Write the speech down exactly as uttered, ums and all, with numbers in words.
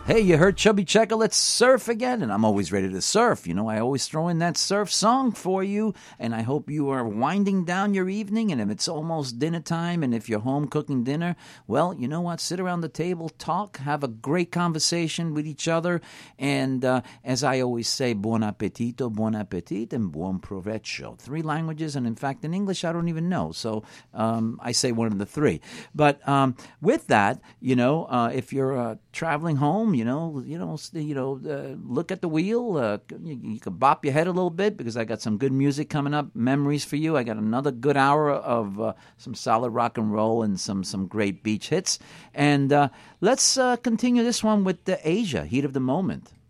Hey, you heard Chubby Checker? Let's surf again. And I'm always ready to surf. You know, I always throw in that surf song for you. And I hope you are winding down your evening. And if it's almost dinner time and if you're home cooking dinner, well, you know what? Sit around the table, talk, have a great conversation with each other. And uh, as I always say, buon appetito, buon appetit, and buon provecho. Three languages. And in fact, in English, I don't even know. So um, I say one of the three. But um, with that, you know, uh, if you're uh, traveling home, you know, you know, you know, uh, look at the wheel. Uh, you, you can bop your head a little bit because I got some good music coming up, memories for you. I got another good hour of uh, some solid rock and roll and some some great beach hits. And uh, let's uh, continue this one with the Asia, Heat of the Moment.